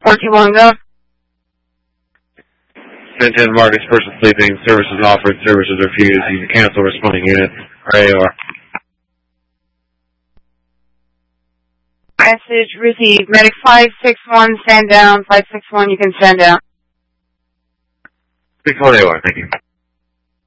14-1, go. Stand 10 Marcus, person sleeping, services offered, services refused, you can cancel responding unit, RAR. Message received. Medic 561, stand down. 561, you can stand down. 6-1 AR, thank you.